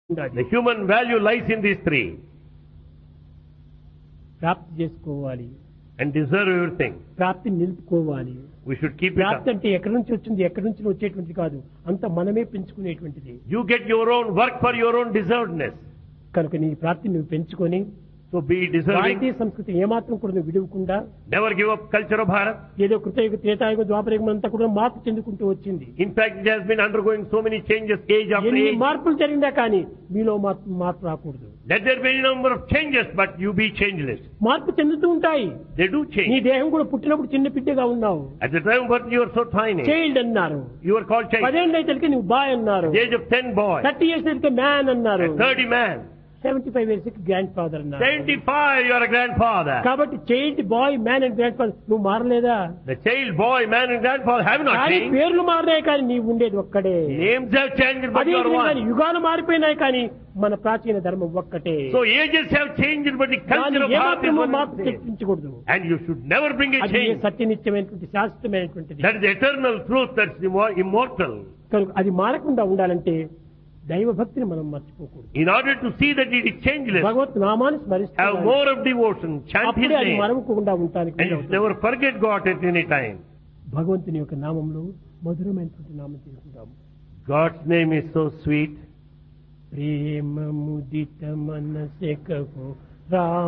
The human value lies in these three. ప్రాప్తి చేసుకోవాలి, And deserve everything. ప్రాప్తిని నిలుపుకోవాలి. We should keep it ప్రాప్తి up. అంటే ఎక్కడి నుంచి వచ్చింది, ఎక్కడి నుంచి వచ్చేటువంటిది కాదు, అంత మనమే పెంచుకునేటువంటిది. You get your own work for your own deservedness. కనుక నీ ప్రాప్తిని నువ్వు పెంచుకొని So be deserving. భారతీయ సంస్కృతి ఏమాత్రం కూడా నువ్వు విడవకుండా Never give up culture of Bharat. ఏదో కృతయుగ త్రేతాయుగ ద్వాపరయుగం అంతా కూడా మార్పు చెందుకుంటూ వచ్చింది. In fact, it has been undergoing so many changes age after ఎన్ని age. మార్పులు జరిగినా కానీ మీలో మార్పు రాకూడదు. Let there be a number of changes, but you be changeless. మార్పు చెందుతూ ఉంటాయి. They do నీ change. దేహం కూడా పుట్టినప్పుడు చిన్న బిడ్డగా ఉన్నావు, At the time of birth, you are so tiny. Child అన్నారు. You are called child. 10 అయితే నువ్వు బాయ్ అన్నారు. At the age of 10 boy. 30 years అయితే మ్యాన్ అన్నారు. At 30 man. 75 years grand father అన్నారు. 75 you are a grandfather. కాబట్టి child bye man and grand father నువ్వు మారలేదా? The child, boy, man and grandfather have not కానీ changed. పేర్లు మారినాయి కానీ నీవు ఉండేది ఒక్కడే. Names have changed, but అదే you are విధంగా one. యుగాలు మారిపోయినాయి కానీ మన ప్రాచీన ధర్మం ఒక్కటే. So ages have changed, but the culture దాన్ని of Bharat is ఏమాత్రమూ one మార్పు and the same. తెప్పించకూడదు. And you should never bring a అది change. సత్యనిత్యమైనటువంటి శాశ్వతమైనటువంటిది. That is the eternal truth, that's immortal. కనుక అది మారకుండా ఉండాలంటే దైవ భక్తిని మనం మర్చిపోకూడదు. In order to see that it is changeless, భగవత్ నామాన్ని have స్మరిస్తాను, more of devotion, chant His అప్పుడే అది name, మరవకుండా ఉంటానికి and you never forget God at any time. భగవంతుని యొక్క నామంలో మధురమైనటువంటి నామం తీసుకుంటాము. God's name is so sweet. Prema ముదిత మనసె Kaho Rama